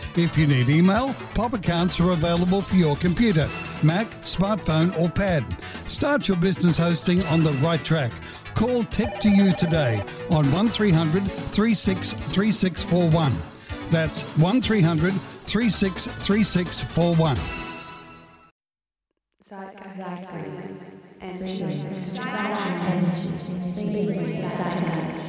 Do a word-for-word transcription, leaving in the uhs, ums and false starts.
If you need email, pop accounts are available for your computer, Mac, smartphone or pad. Start your business hosting on the right track. Call Tech to You today on one three hundred, three six three six four one. That's one three hundred, three six three six four one. Zeitgeist. Zeitgeist.